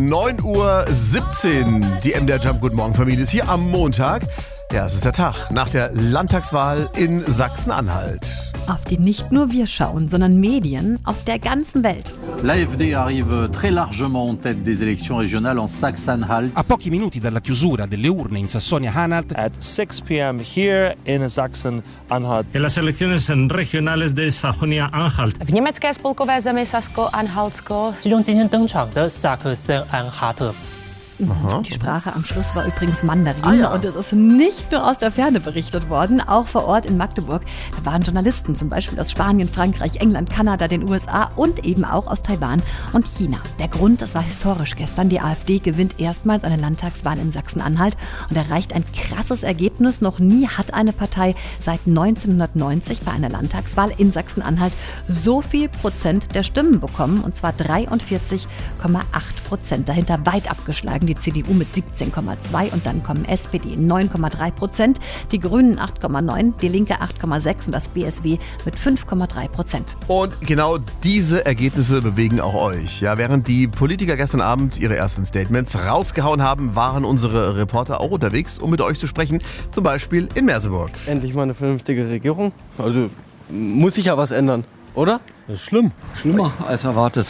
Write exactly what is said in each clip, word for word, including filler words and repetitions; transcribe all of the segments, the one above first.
neun Uhr siebzehn. Die M D R Jump Guten Morgen Familie ist hier am Montag. Ja, es ist der Tag nach der Landtagswahl in Sachsen-Anhalt. Auf die nicht nur wir schauen, sondern Medien auf der ganzen Welt. L'AfD arrive très largement en tête des élections régionales en Sachsen-Anhalt. A pochi minuti dalla chiusura delle urne in Sassonia-Anhalt. At six p.m. here in Sachsen-Anhalt. En las elecciones regionales de Sajonia-Anhalt. V německé spolkové zemi Sasko-Anhaltsko. 其中今天登场的萨克森安哈特。 Aha. Die Sprache am Schluss war übrigens Mandarin. Ah, ja. Und es ist nicht nur aus der Ferne berichtet worden, auch vor Ort in Magdeburg. Da waren Journalisten, zum Beispiel aus Spanien, Frankreich, England, Kanada, den U S A und eben auch aus Taiwan und China. Der Grund, das war historisch gestern. Die AfD gewinnt erstmals eine Landtagswahl in Sachsen-Anhalt und erreicht ein krasses Ergebnis. Noch nie hat eine Partei seit neunzehnhundertneunzig bei einer Landtagswahl in Sachsen-Anhalt so viel Prozent der Stimmen bekommen. Und zwar dreiundvierzig Komma acht Prozent. Dahinter weit abgeschlagen die C D U mit siebzehn Komma zwei und dann kommen S P D neun Komma drei Prozent, die Grünen acht Komma neun, die Linke acht Komma sechs und das B S W mit fünf Komma drei Prozent. Und genau diese Ergebnisse bewegen auch euch. Ja, während die Politiker gestern Abend ihre ersten Statements rausgehauen haben, waren unsere Reporter auch unterwegs, um mit euch zu sprechen. Zum Beispiel in Merseburg. Endlich mal eine vernünftige Regierung. Also muss sich ja was ändern, oder? Das ist schlimm. Schlimmer als erwartet.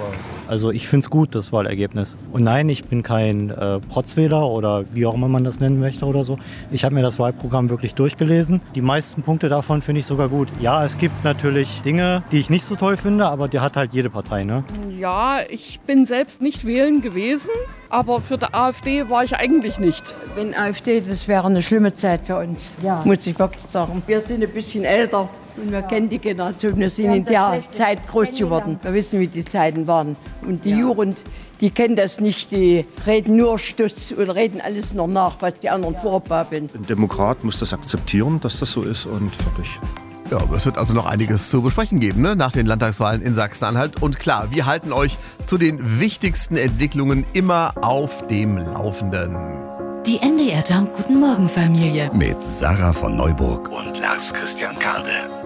Also ich finde es gut, das Wahlergebnis. Und nein, ich bin kein äh, Protzwähler oder wie auch immer man das nennen möchte oder so. Ich habe mir das Wahlprogramm wirklich durchgelesen. Die meisten Punkte davon finde ich sogar gut. Ja, es gibt natürlich Dinge, die ich nicht so toll finde, aber die hat halt jede Partei, ne? Ja, ich bin selbst nicht wählen gewesen, aber für die AfD war ich eigentlich nicht. Wenn AfD, das wäre eine schlimme Zeit für uns, ja. Muss ich wirklich sagen. Wir sind ein bisschen älter. Und wir kennen die Generation, wir sind in der Zeit groß geworden. Wir wissen, wie die Zeiten waren. Und die Jugend, die kennen das nicht, die reden nur Stuss und reden alles nur nach, was die anderen vorbabeln. Ein Demokrat muss das akzeptieren, dass das so ist und fertig. Ja, es wird also noch einiges zu besprechen geben, ne? Nach den Landtagswahlen in Sachsen-Anhalt. Und klar, wir halten euch zu den wichtigsten Entwicklungen immer auf dem Laufenden. Die M D R Jump Guten Morgen Familie. Mit Sarah von Neuburg und Lars Christian Kade.